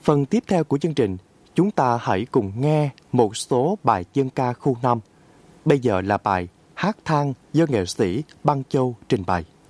Phần tiếp theo của chương trình, chúng ta hãy cùng nghe một số bài dân ca khu 5. Bây giờ là bài Hát Than do nghệ sĩ Băng Châu trình bày.